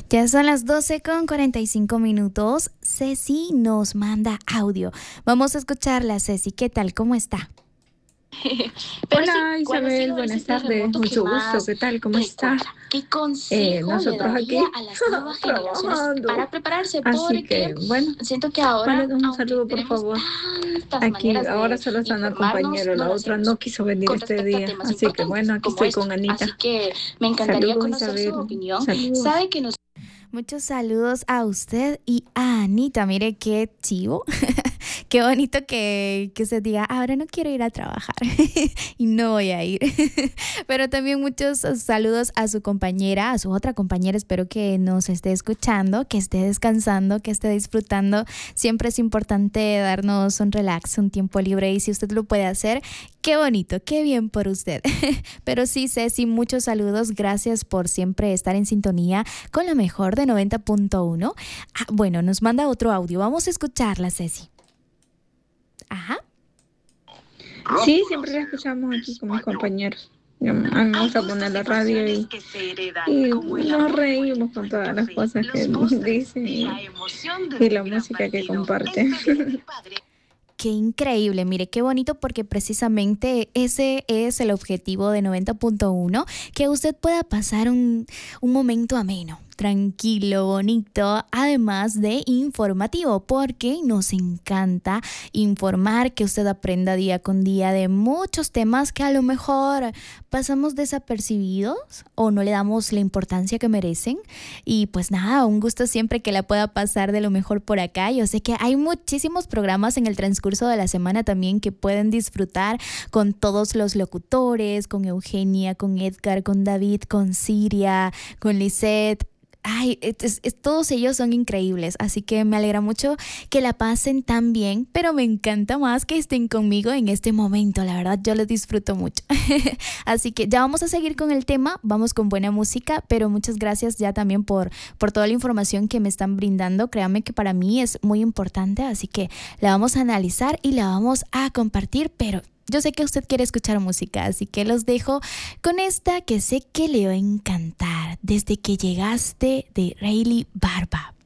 Ya son las 12:45. Ceci nos manda audio. Vamos a escucharla, Ceci. ¿Qué tal? ¿Cómo está? Hola Isabel, buenas tardes, mucho gusto, ¿qué tal? ¿Cómo está? Nosotros aquí trabajando, así que bueno, mándenos un saludo por favor. Aquí ahora solo está una compañera, la otra no quiso venir este día, así que bueno, aquí estoy con Anita. Saludos Isabel, saludos. Muchos saludos a usted y a Anita. Mire qué chivo. Qué bonito que se diga, ahora no quiero ir a trabajar y no voy a ir. Pero también muchos saludos a su compañera, a su otra compañera. Espero que nos esté escuchando, que esté descansando, que esté disfrutando. Siempre es importante darnos un relax, un tiempo libre, y si usted lo puede hacer, qué bonito, qué bien por usted. Pero sí, Ceci, muchos saludos. Gracias por siempre estar en sintonía con lo mejor de 90.1. Bueno, nos manda otro audio. Vamos a escucharla, Ceci. Ajá. Sí, siempre la escuchamos aquí con mis compañeros. A mí me gusta poner la radio y nos reímos con todas las cosas que dicen y la música que comparten. Qué increíble, mire, qué bonito, porque precisamente ese es el objetivo de 90.1, que usted pueda pasar un momento ameno, tranquilo, bonito, además de informativo, porque nos encanta informar, que usted aprenda día con día de muchos temas que a lo mejor pasamos desapercibidos o no le damos la importancia que merecen. Y pues nada, un gusto siempre que la pueda pasar de lo mejor por acá. Yo sé que hay muchísimos programas en el transcurso de la semana también que pueden disfrutar con todos los locutores, con Eugenia, con Edgar, con David, con Siria, con Lisette. Ay, todos ellos son increíbles, así que me alegra mucho que la pasen tan bien, pero me encanta más que estén conmigo en este momento. La verdad, yo lo disfruto mucho. Así que ya vamos a seguir con el tema, vamos con buena música, pero muchas gracias ya también por toda la información que me están brindando. Créanme que para mí es muy importante, así que la vamos a analizar y la vamos a compartir, pero yo sé que usted quiere escuchar música, así que los dejo con esta que sé que le va a encantar. Desde que llegaste, de Rayleigh Barba.